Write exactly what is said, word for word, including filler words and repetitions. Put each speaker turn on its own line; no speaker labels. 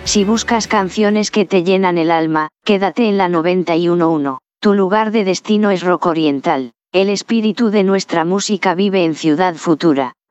Si buscas canciones que te llenan el alma, quédate en la noventa y uno punto uno. Tu lugar de destino es Rock Oriental. El espíritu de nuestra música vive en Ciudad Futura.